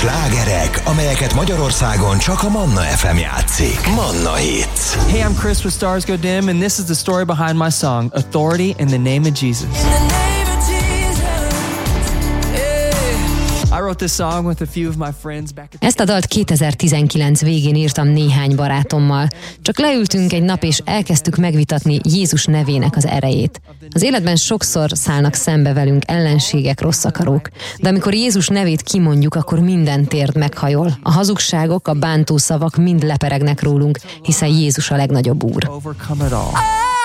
Slágerek, amelyeket Magyarországon csak a Manna FM játszik. Manna Hits. Hey, I'm Chris with Stars Go Dim, and this is the story behind my song, Authority in the Name of Jesus. I wrote this song with a few of my friends back at... Ezt a dalt 2019 végén írtam néhány barátommal. Csak leültünk egy nap, és elkezdtük megvitatni Jézus nevének az erejét. Az életben sokszor szállnak szembe velünk ellenségek, rossz akarók, de amikor Jézus nevét kimondjuk, akkor minden térd meghajol. A hazugságok, a bántó szavak mind leperegnek rólunk, hiszen Jézus a legnagyobb úr. Overcome it all.